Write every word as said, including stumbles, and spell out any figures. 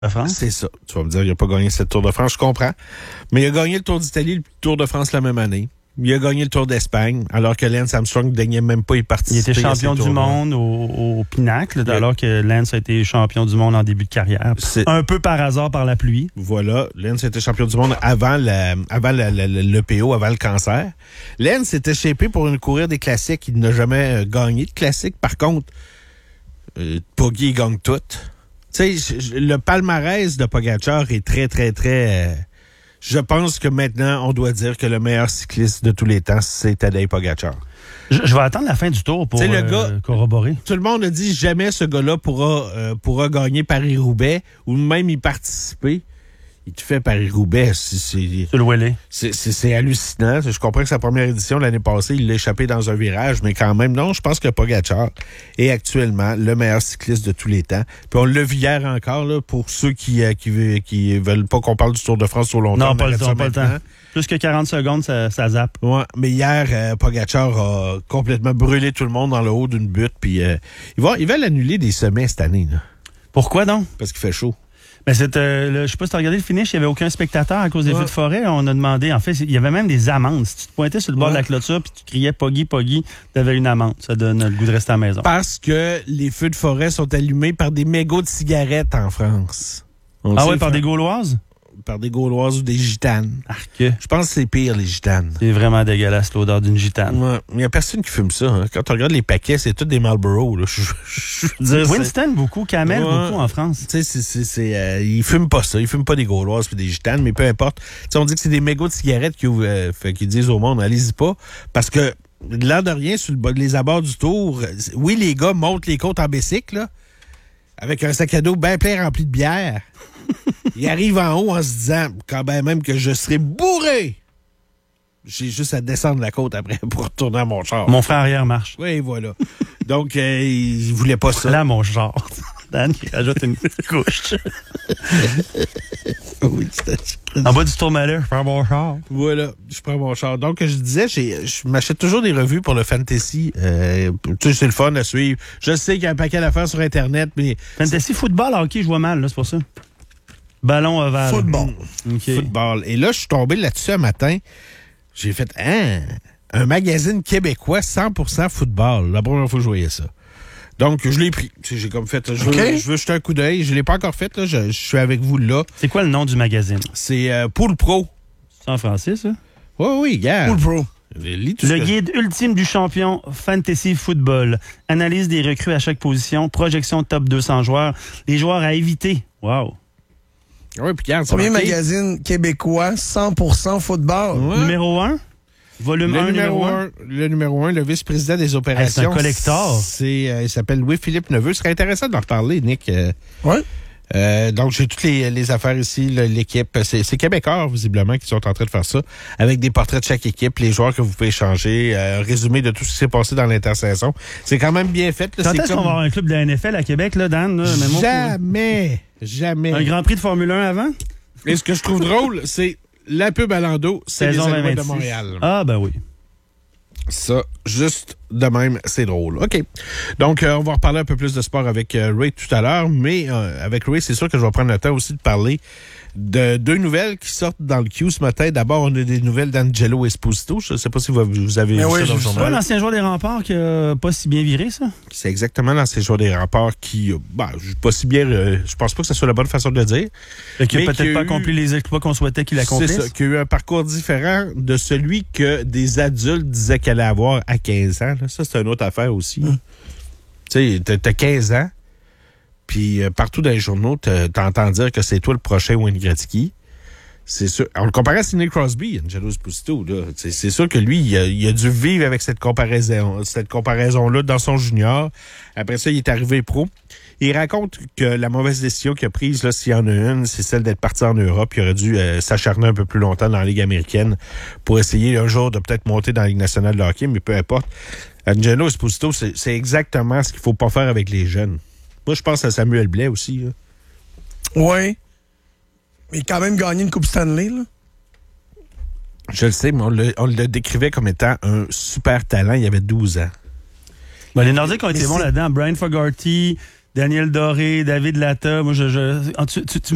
La France? C'est ça. Tu vas me dire, il n'a pas gagné cette Tour de France, je comprends. Mais il a gagné le Tour d'Italie, le Tour de France la même année. Il a gagné le Tour d'Espagne, alors que Lance Armstrong ne daignait même pas y participer. Il était champion du monde au, au pinacle, oui. Alors que Lance a été champion du monde en début de carrière. C'est... Un peu par hasard par la pluie. Voilà. Lance était champion du monde avant, la, avant la, la, la, l'E P O, avant le cancer. Lance était shapé pour une courir des classiques. Il n'a jamais gagné de classiques. Par contre, euh, Poggi gagne tout. Tu sais, le palmarès de Pogacar est très, très, très... Euh, je pense que maintenant, on doit dire que le meilleur cycliste de tous les temps, c'est Tadej Pogacar. Je, je vais attendre la fin du tour pour le euh, gars, corroborer. Tout le monde a dit jamais ce gars-là pourra, euh, pourra gagner Paris-Roubaix ou même y participer. Il te fait Paris-Roubaix. C'est, c'est, c'est le Wellet. C'est, c'est, c'est hallucinant. Je comprends que sa première édition, l'année passée, il l'a échappé dans un virage, mais quand même, non, je pense que Pogacar est actuellement le meilleur cycliste de tous les temps. Puis on l'a vu hier encore, là, pour ceux qui, euh, qui, qui veulent pas qu'on parle du Tour de France trop longtemps. Non, pas le temps, pas le temps. Plus que quarante secondes, ça, ça zappe. Ouais, mais hier, euh, Pogacar a complètement brûlé tout le monde dans le haut d'une butte. Puis euh, ils vont, ils veulent annuler des sommets cette année, là. Pourquoi donc? Parce qu'il fait chaud. Ben c'est, euh, le, je sais pas si tu as regardé le finish, il n'y avait aucun spectateur à cause des ouais. feux de forêt. On a demandé, en fait, il y avait même des amendes. Si tu te pointais sur le bord ouais. de la clôture puis tu criais Poggi, Poggi, tu avais une amende. Ça donne le goût de rester à la maison. Parce que les feux de forêt sont allumés par des mégots de cigarettes en France. On ah ouais, par des Gauloises? Par des Gauloises ou des gitanes. Arc. Je pense que c'est pire, les gitanes. C'est vraiment dégueulasse, l'odeur d'une gitane. Ouais. Il n'y a personne qui fume ça. Hein. Quand on regarde les paquets, c'est tous des Marlboro. Là. Je, je, je dire, Winston, c'est... beaucoup. Camel, ouais. beaucoup en France. Tu sais, c'est, c'est, c'est, euh, ils fument pas ça. Ils fument pas des Gauloises et des gitanes, mais peu importe. T'sais, on dit que c'est des mégots de cigarettes qui, euh, fait, qui disent au monde, allez-y pas. Parce que, l'air de rien, sur le, les abords du Tour, oui, les gars montent les côtes en bicycle, là, avec un sac à dos bien plein rempli de bière. Il arrive en haut en se disant, quand ben même que je serai bourré, j'ai juste à descendre la côte après pour retourner à mon char. Mon frère arrière marche. Oui, voilà. Donc, euh, il voulait pas ça. Là, mon genre. Dan qui rajoute une petite couche. Oui, en bas du Tourmalet, je prends mon char. Voilà, je prends mon char. Donc, je disais, j'ai, je m'achète toujours des revues pour le fantasy. Euh, tu sais, c'est le fun à suivre. Je sais qu'il y a un paquet d'affaires sur Internet, mais... Fantasy, football, hockey, je vois mal, là, c'est pour ça. Ballon ovale. Football. Okay. Football. Et là, je suis tombé là-dessus un matin. J'ai fait, hein, un magazine québécois cent pour cent football. La première fois que je voyais ça. Donc, je l'ai pris. J'ai comme fait, je veux, okay. je veux jeter un coup d'œil. Je l'ai pas encore fait, là. Je, je suis avec vous là. C'est quoi le nom du magazine? C'est euh, Pool Pro. C'est en français, ça? Oui, oui, gars. Pool Pro. Le guide ultime du champion Fantasy Football. Analyse des recrues à chaque position. Projection top deux cents joueurs. Les joueurs à éviter. Wow. Oui, puis regarde, premier magazine québécois cent pour cent football. Ouais. Numéro un? Volume le un, numéro numéro un. Le numéro un, le vice-président des opérations. Hey, c'est un collector. C'est, euh, il s'appelle Louis-Philippe Neveu. Ce serait intéressant d'en reparler, Nick. Euh, oui. Euh, donc, j'ai toutes les, les affaires ici, là, l'équipe. C'est, c'est Québécois, visiblement, qui sont en train de faire ça, avec des portraits de chaque équipe, les joueurs que vous pouvez échanger, euh, un résumé de tout ce qui s'est passé dans l'intersaison. C'est quand même bien fait. Là, Quand c'est est-ce comme... qu'on va avoir un club de la N F L à Québec, là, Dan? Là, jamais, pour... jamais. Un Grand Prix de Formule un avant? Et ce que je trouve drôle, c'est la pub à Lando, c'est Saison les Alouettes de Montréal. Ah, ben oui. Ça, juste de même, c'est drôle. OK. Donc, euh, on va reparler un peu plus de sport avec euh, Ray tout à l'heure, mais euh, avec Ray, c'est sûr que je vais prendre le temps aussi de parler de deux nouvelles qui sortent dans le Q ce matin. D'abord, on a des nouvelles d'Angelo Esposito. Je ne sais pas si vous, vous avez mais vu oui, ça dans le journal. C'est pas l'ancien joueur des Remparts qui n'a pas si bien viré, ça? C'est exactement l'ancien joueur des Remparts qui, bah, pas si bien, euh, je pense pas que ce soit la bonne façon de le dire. Et qui n'a peut-être pas accompli les exploits qu'on souhaitait qu'il accomplisse. C'est ça, qui a eu un parcours différent de celui que des adultes disaient qu'elle allait avoir à quinze ans. Là. Ça, c'est une autre affaire aussi. Mmh. Tu sais, t'as quinze ans, puis euh, partout dans les journaux, t'entends dire que c'est toi le prochain Wayne Gretzky. C'est sûr. On le comparait à Sidney Crosby, Angelo Esposito. Là. C'est, c'est sûr que lui, il a, il a dû vivre avec cette comparaison, cette comparaison-là dans son junior. Après ça, il est arrivé pro. Il raconte que la mauvaise décision qu'il a prise, là, s'il y en a une, c'est celle d'être parti en Europe. Il aurait dû euh, s'acharner un peu plus longtemps dans la Ligue américaine pour essayer un jour de peut-être monter dans la Ligue nationale de hockey, mais peu importe. Angelo Esposito, c'est, c'est exactement ce qu'il faut pas faire avec les jeunes. Moi, je pense à Samuel Blais aussi. Là. Oui. Mais il a quand même gagné une Coupe Stanley, là. Je le sais, mais on le, on le décrivait comme étant un super talent. Il avait douze ans. Ben, les Nordiques ont été bons là-dedans. Brian Fogarty, Daniel Doré, David Latta. Moi, je... je tu, tu, tu